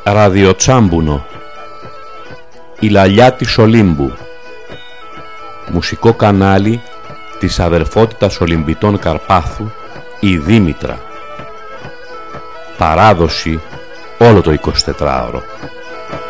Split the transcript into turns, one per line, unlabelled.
Ραδιοτσάμπουνο. Η λαλιά της Ολύμπου. Μουσικό κανάλι της αδερφότητας Ολυμπητών Καρπάθου, η Δήμητρα. Παράδοση όλο το 24ωρο.